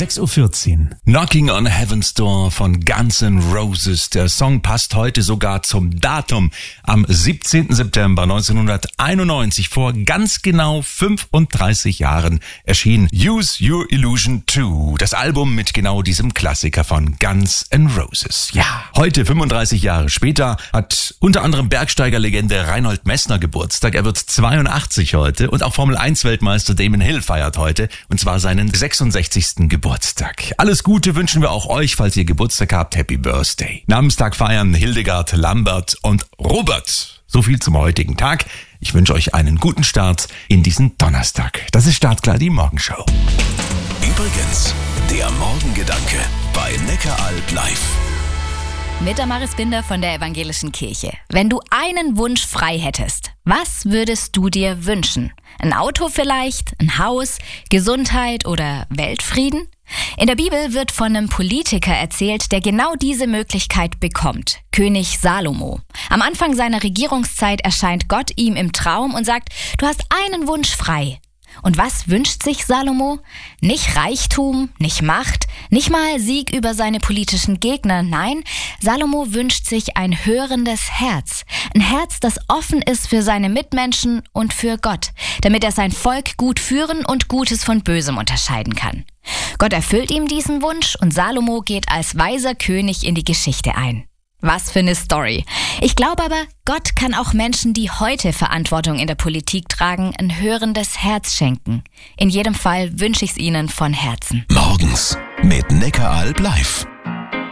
6:14 Uhr. Knocking on Heaven's Door von Guns N' Roses. Der Song passt heute sogar zum Datum. Am 17. September 1991, vor ganz genau 35 Jahren, erschien Use Your Illusion 2, das Album mit genau diesem Klassiker von Guns N' Roses. Ja, heute, 35 Jahre später, hat unter anderem Bergsteigerlegende Reinhold Messner Geburtstag. Er wird 82 heute und auch Formel-1-Weltmeister Damon Hill feiert heute, und zwar seinen 66. Geburtstag. Alles Gute wünschen wir auch euch, falls ihr Geburtstag habt. Happy Birthday. Namenstag feiern Hildegard, Lambert und Robert. So viel zum heutigen Tag. Ich wünsche euch einen guten Start in diesen Donnerstag. Das ist Startklar, die Morgenshow. Übrigens, der Morgengedanke bei Neckaralb live. Mit der Maris Binder von der Evangelischen Kirche. Wenn du einen Wunsch frei hättest, was würdest du dir wünschen? Ein Auto vielleicht, ein Haus, Gesundheit oder Weltfrieden? In der Bibel wird von einem Politiker erzählt, der genau diese Möglichkeit bekommt. König Salomo. Am Anfang seiner Regierungszeit erscheint Gott ihm im Traum und sagt, du hast einen Wunsch frei. Und was wünscht sich Salomo? Nicht Reichtum, nicht Macht, nicht mal Sieg über seine politischen Gegner. Nein, Salomo wünscht sich ein hörendes Herz. Ein Herz, das offen ist für seine Mitmenschen und für Gott, damit er sein Volk gut führen und Gutes von Bösem unterscheiden kann. Gott erfüllt ihm diesen Wunsch und Salomo geht als weiser König in die Geschichte ein. Was für eine Story. Ich glaube aber, Gott kann auch Menschen, die heute Verantwortung in der Politik tragen, ein hörendes Herz schenken. In jedem Fall wünsche ich es ihnen von Herzen. Morgens mit Neckaralb live.